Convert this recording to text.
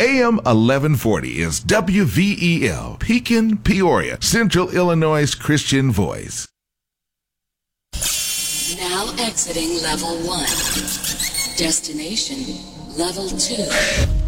AM 1140 is WVEL, Pekin, Peoria, Central Illinois' Christian voice. Now exiting level 1. Destination level 2.